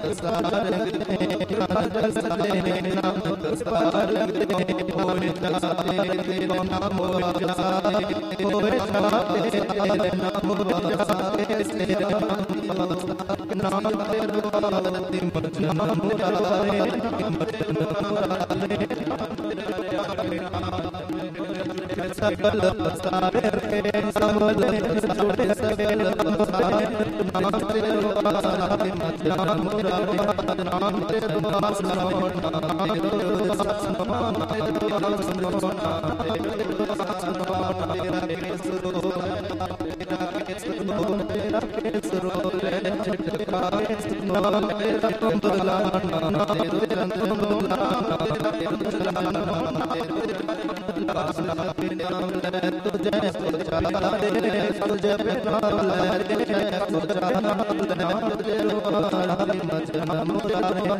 सकल सारे के समझ छोटे सकल नाम तेरे वास्ते मजान मुरा नाम तेरे वास्ते तुझे